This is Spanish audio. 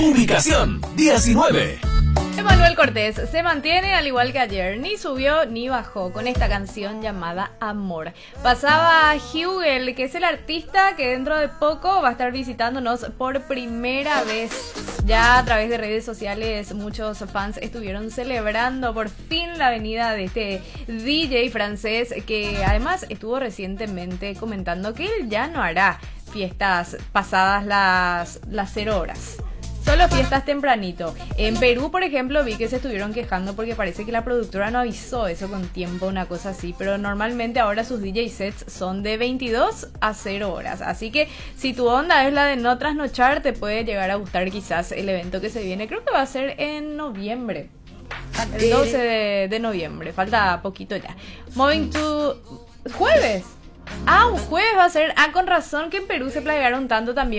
Ubicación 19. Emmanuel Cortés se mantiene al igual que ayer, ni subió ni bajó con esta canción llamada Amor. Pasaba Hugel, que es el artista que dentro de poco va a estar visitándonos por primera vez. Ya a través de redes sociales muchos fans estuvieron celebrando por fin la venida de este DJ francés, que además estuvo recientemente comentando que él ya no hará fiestas pasadas las 0 horas. Solo fiestas tempranito. En Perú, por ejemplo, vi que se estuvieron quejando porque parece que la productora no avisó eso con tiempo, una cosa así. Pero normalmente ahora sus DJ sets son de 22 a 0 horas. Así que si tu onda es la de no trasnochar, te puede llegar a gustar quizás el evento que se viene. Creo que va a ser en noviembre. El 12 de noviembre. Falta poquito ya. Moving to... ¿Jueves? Un jueves va a ser. Con razón que en Perú se plagiaron tanto también.